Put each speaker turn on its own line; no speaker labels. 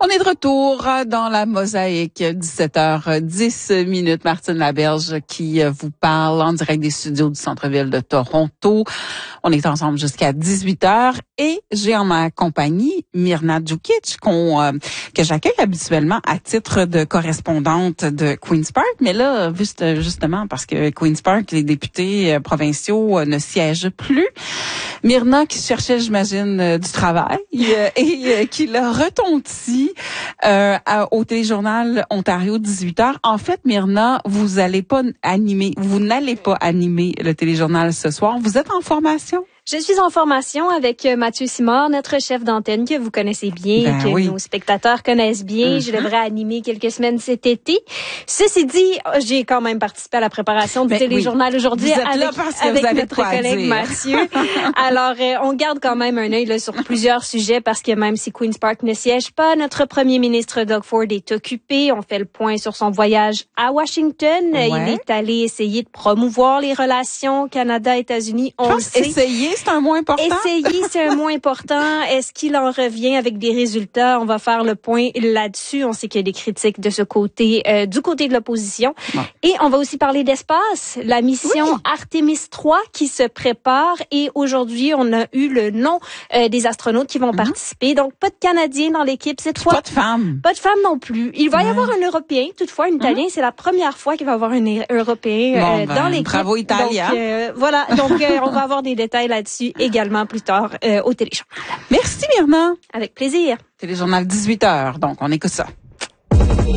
On est de retour dans la mosaïque, 17h10. Martine Laberge qui vous parle en direct des studios du centre-ville de Toronto. On est ensemble jusqu'à 18h et j'ai en ma compagnie Mirna Djukic que j'accueille habituellement à titre de correspondante de Queen's Park. Mais là, justement, parce que Queen's Park, les députés provinciaux ne siègent plus. Mirna qui cherchait, j'imagine, du travail et qui l'a retenti au téléjournal Ontario 18h. En fait, Mirna, vous n'allez pas animer le téléjournal ce soir. Vous êtes en formation?
Je suis en formation avec Mathieu Simard, notre chef d'antenne que vous connaissez bien, nos spectateurs connaissent bien. Je devrais animer quelques semaines cet été. Ceci dit, j'ai quand même participé à la préparation du téléjournal aujourd'hui avec notre collègue Mathieu. Alors, on garde quand même un œil sur plusieurs sujets parce que même si Queen's Park ne siège pas, notre premier ministre Doug Ford est occupé. On fait le point sur son voyage à Washington. Ouais. Il est allé essayer de promouvoir les relations Canada-États-Unis. On le sait.
C'est un mot important.
Essayer, c'est un mot important. Est-ce qu'il en revient avec des résultats? On va faire le point là-dessus. On sait qu'il y a des critiques de ce côté, du côté de l'opposition. Ouais. Et on va aussi parler d'espace. La mission Artemis 3 qui se prépare. Et aujourd'hui, on a eu le nom des astronautes qui vont participer. Donc, pas de Canadiens dans l'équipe cette fois.
Pas de femmes.
Pas de femmes non plus. Il va y avoir un Européen. Toutefois, un Italien. C'est la première fois qu'il va y avoir un Européen dans l'équipe.
Bravo, Italia.
Donc, voilà. Donc, on va avoir des détails là-dessus également plus tard au téléjournal.
Merci Mirna.
Avec plaisir.
Téléjournal 18h, donc on écoute ça.